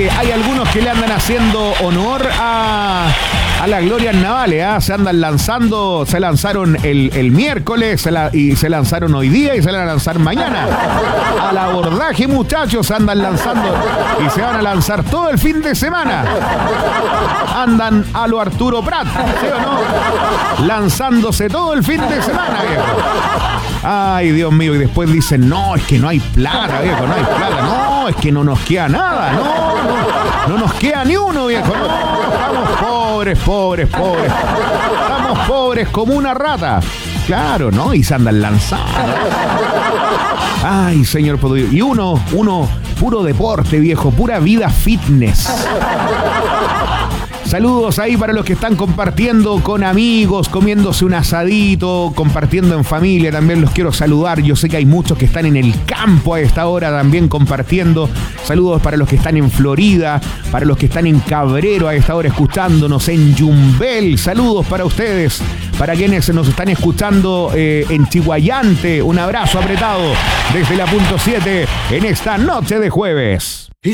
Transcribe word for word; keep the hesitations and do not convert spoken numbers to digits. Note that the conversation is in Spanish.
eh, hay algunos que le andan haciendo honor a, a las glorias navales, ¿eh? Se andan lanzando, se lanzaron el, el miércoles se la, y se lanzaron hoy día y se van a lanzar mañana. Al abordaje, muchachos, se andan lanzando y se van a lanzar todo el fin de semana. Andan a lo Arturo Prat, ¿sí o no? Lanzándose todo el fin de semana, viejo. Ay, Dios mío, y después dicen, no, es que no hay plata, viejo, no hay plata, no, es que no nos queda nada, no, no, no nos queda ni uno, viejo, no, estamos pobres, pobres, pobres, estamos pobres como una rata, claro, ¿no? Y se andan lanzando. Ay, señor Podio, y uno, uno, puro deporte, viejo, pura vida fitness. Saludos ahí para los que están compartiendo con amigos, comiéndose un asadito, compartiendo en familia. También los quiero saludar. Yo sé que hay muchos que están en el campo a esta hora también compartiendo. Saludos para los que están en Florida, para los que están en Cabrero a esta hora escuchándonos en Yumbel. Saludos para ustedes, para quienes nos están escuchando eh, en Chihuayante. Un abrazo apretado desde la punto siete en esta noche de jueves.